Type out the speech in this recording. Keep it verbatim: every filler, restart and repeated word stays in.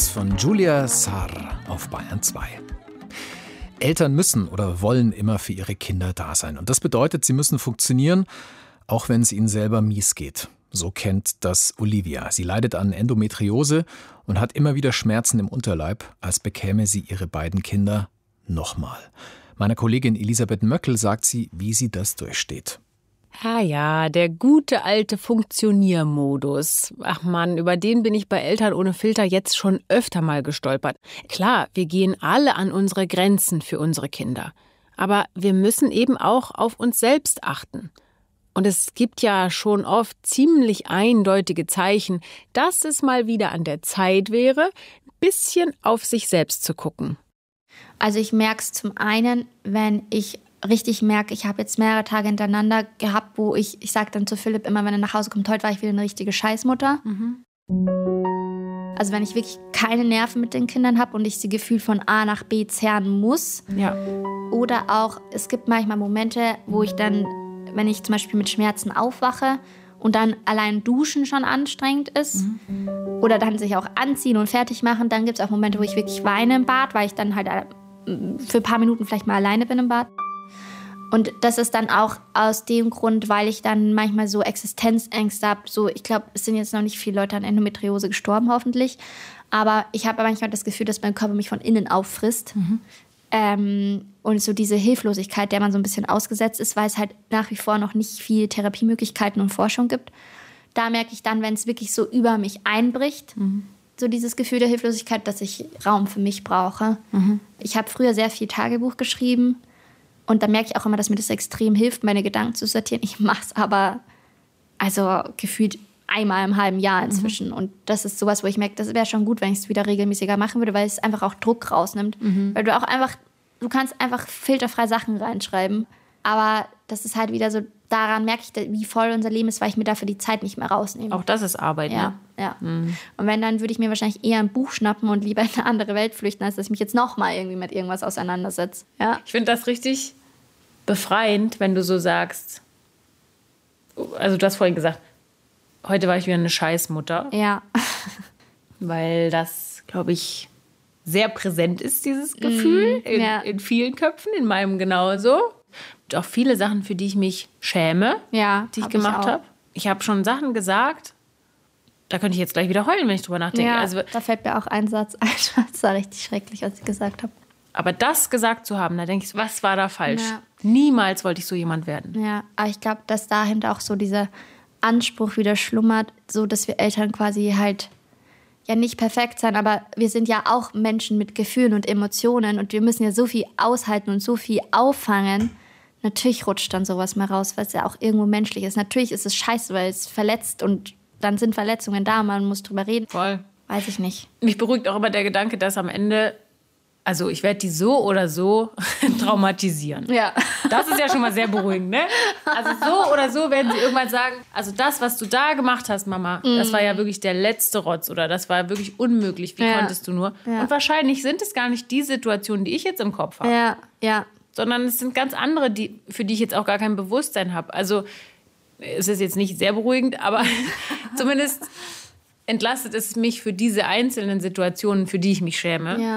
Herz von Julia Saar auf Bayern zwei. Eltern müssen oder wollen immer für ihre Kinder da sein. Und das bedeutet, sie müssen funktionieren, auch wenn es ihnen selber mies geht. So kennt das Olivia. Sie leidet an Endometriose und hat immer wieder Schmerzen im Unterleib, als bekäme sie ihre beiden Kinder nochmal. Meiner Kollegin Elisabeth Möckel sagt sie, wie sie das durchsteht. Ja, ja, der gute alte Funktioniermodus. Ach Mann, über den bin ich bei Eltern ohne Filter jetzt schon öfter mal gestolpert. Klar, wir gehen alle an unsere Grenzen für unsere Kinder. Aber wir müssen eben auch auf uns selbst achten. Und es gibt ja schon oft ziemlich eindeutige Zeichen, dass es mal wieder an der Zeit wäre, ein bisschen auf sich selbst zu gucken. Also ich merke es zum einen, wenn ich richtig merke, ich habe jetzt mehrere Tage hintereinander gehabt, wo ich, ich sage dann zu Philipp immer, wenn er nach Hause kommt, heute war ich wieder eine richtige Scheißmutter. Mhm. Also wenn ich wirklich keine Nerven mit den Kindern habe und ich sie gefühlt von A nach B zerren muss. Ja. Oder auch, es gibt manchmal Momente, wo ich dann, wenn ich zum Beispiel mit Schmerzen aufwache und dann allein duschen schon anstrengend ist mhm. oder dann sich auch anziehen und fertig machen, dann gibt es auch Momente, wo ich wirklich weine im Bad, weil ich dann halt für ein paar Minuten vielleicht mal alleine bin im Bad. Und das ist dann auch aus dem Grund, weil ich dann manchmal so Existenzängste habe. So, ich glaube, es sind jetzt noch nicht viele Leute an Endometriose gestorben, hoffentlich. Aber ich habe manchmal das Gefühl, dass mein Körper mich von innen auffrisst. Mhm. Ähm, und so diese Hilflosigkeit, der man so ein bisschen ausgesetzt ist, weil es halt nach wie vor noch nicht viele Therapiemöglichkeiten und Forschung gibt. Da merke ich dann, wenn es wirklich so über mich einbricht, mhm. so dieses Gefühl der Hilflosigkeit, dass ich Raum für mich brauche. Mhm. Ich habe früher sehr viel Tagebuch geschrieben. Und da merke ich auch immer, dass mir das extrem hilft, meine Gedanken zu sortieren. Ich mache es aber also gefühlt einmal im halben Jahr inzwischen. Mhm. Und das ist sowas, wo ich merke, das wäre schon gut, wenn ich es wieder regelmäßiger machen würde, weil es einfach auch Druck rausnimmt. Mhm. Weil du auch einfach, du kannst einfach filterfrei Sachen reinschreiben. Aber das ist halt wieder so, daran merke ich, wie voll unser Leben ist, weil ich mir dafür die Zeit nicht mehr rausnehme. Auch das ist Arbeit, ja, ne? Ja. Mhm. Und wenn, dann würde ich mir wahrscheinlich eher ein Buch schnappen und lieber in eine andere Welt flüchten, als dass ich mich jetzt nochmal irgendwie mit irgendwas auseinandersetze. Ja. Ich finde das richtig befreiend, wenn du so sagst, also du hast vorhin gesagt, heute war ich wieder eine Scheißmutter. Ja. Weil das, glaube ich, sehr präsent ist, dieses Gefühl, mm, in, ja. in vielen Köpfen, in meinem genauso. Und auch viele Sachen, für die ich mich schäme, ja, die ich gemacht habe. Ich habe schon Sachen gesagt, da könnte ich jetzt gleich wieder heulen, wenn ich drüber nachdenke. Ja, also, da fällt mir auch ein Satz ein, das war richtig schrecklich, was ich gesagt habe. Aber das gesagt zu haben, da denke ich, was war da falsch? Ja. Niemals wollte ich so jemand werden. Ja, aber ich glaube, dass dahinter auch so dieser Anspruch wieder schlummert, so dass wir Eltern quasi halt ja nicht perfekt sein, aber wir sind ja auch Menschen mit Gefühlen und Emotionen und wir müssen ja so viel aushalten und so viel auffangen. Natürlich rutscht dann sowas mal raus, weil es ja auch irgendwo menschlich ist. Natürlich ist es scheiße, weil es verletzt und dann sind Verletzungen da, man muss drüber reden. Voll. Weiß ich nicht. Mich beruhigt auch immer der Gedanke, dass am Ende, also ich werde die so oder so traumatisieren. Ja. Das ist ja schon mal sehr beruhigend, ne? Also so oder so werden sie irgendwann sagen, also das, was du da gemacht hast, Mama, mm. das war ja wirklich der letzte Rotz oder das war wirklich unmöglich. Wie ja. konntest du nur? Ja. Und wahrscheinlich sind es gar nicht die Situationen, die ich jetzt im Kopf habe. Ja, ja. Sondern es sind ganz andere, die, für die ich jetzt auch gar kein Bewusstsein habe. Also es ist jetzt nicht sehr beruhigend, aber zumindest entlastet es mich für diese einzelnen Situationen, für die ich mich schäme. Ja.